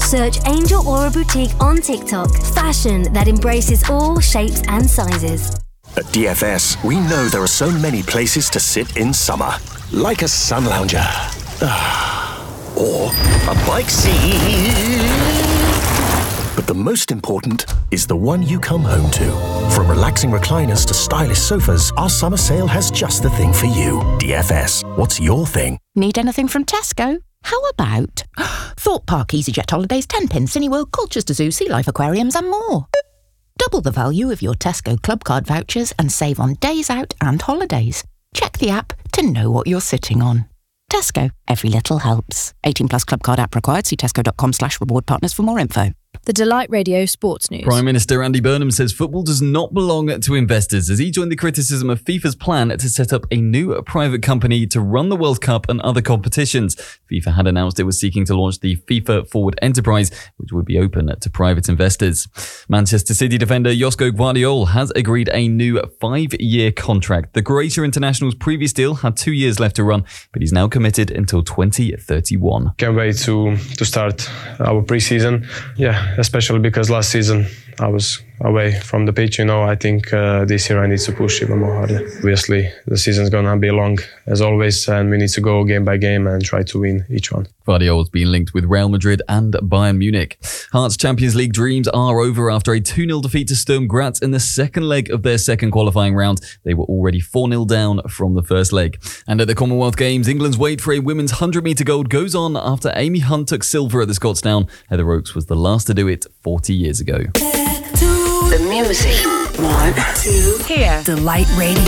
Search Angel Aura Boutique on TikTok. Fashion that embraces all shapes and sizes. At DFS, we know there are so many places to sit in summer. Like a sun lounger. Or a bike seat. But the most important is the one you come home to. From relaxing recliners to stylish sofas, our summer sale has just the thing for you. DFS, what's your thing? Need anything from Tesco? How about Thorpe Park EasyJet Holidays, 10-pin, Cineworld, Colchester Zoo, Sea Life Aquariums and more. Double the value of your Tesco Club Card vouchers and save on days out and holidays. Check the app to know what you're sitting on. Tesco, every little helps. 18 plus Club Card app required. See tesco.com/reward partners for more info. The Delight Radio Sports News. Prime Minister Andy Burnham says football does not belong to investors as he joined the criticism of FIFA's plan to set up a new private company to run the World Cup and other competitions. FIFA had announced it was seeking to launch the FIFA Forward Enterprise, which would be open to private investors. Manchester City defender Josko Gvardiol has agreed a new 5-year contract. The Croatia international's previous deal had 2 years left to run, but he's now committed until 2031. Can't wait to start our pre-season. Yeah, especially because last season I was away from the pitch. I think this year I need to push even more harder. Obviously, the season's going to be long as always, and we need to go game by game and try to win each one. Gvardiol's been linked with Real Madrid and Bayern Munich. Hearts Champions League dreams are over after a 2-0 defeat to Sturm Graz in the second leg of their second qualifying round. They were already 4-0 down from the first leg. And at the Commonwealth Games, England's wait for a women's 100-metre gold goes on after Amy Hunt took silver at the Scotstown. Heather Oakes was the last to do it 40 years ago. The music. 1, 2, Here. Delight Radio.